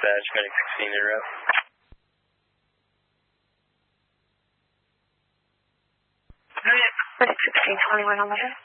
dispatch, medic 16 en route. Medic 16, 21 on the head.